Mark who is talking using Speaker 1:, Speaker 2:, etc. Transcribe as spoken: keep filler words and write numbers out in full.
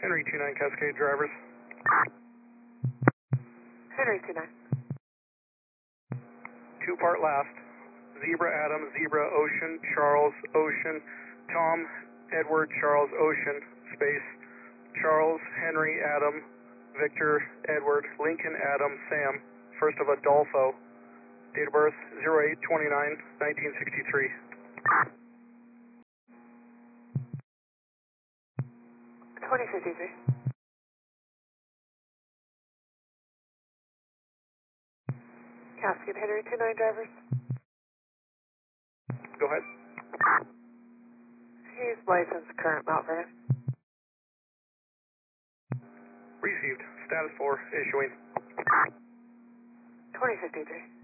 Speaker 1: Henry two nine Cascade drivers.
Speaker 2: Henry two nine.
Speaker 1: Two part last. Zebra Adam, Zebra Ocean, Charles Ocean, Tom Edward Charles Ocean, space, Charles Henry Adam, Victor Edward Lincoln Adam Sam, first of Adolfo, date of birth zero eight twenty-nine nineteen sixty-three.
Speaker 2: twenty fifty-three. Cascade Henry two nine drivers.
Speaker 1: Go ahead.
Speaker 2: He's licensed current Mount Vernon.
Speaker 1: Received. Status four issuing.
Speaker 2: twenty fifty-three.